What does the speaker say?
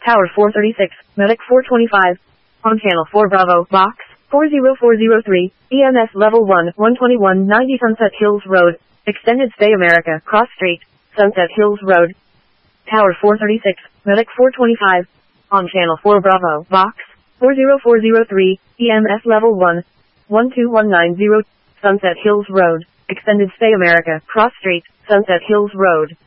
Tower 436, Medic 425. On Channel 4 Bravo, Box 40403, EMS Level 1, 12190 Sunset Hills Road, Extended Stay America, Cross Street, Sunset Hills Road. Tower 436, Medic 425. On Channel 4 Bravo, Box 40403, EMS Level 1, 12190, Sunset Hills Road, Extended Stay America, Cross Street, Sunset Hills Road.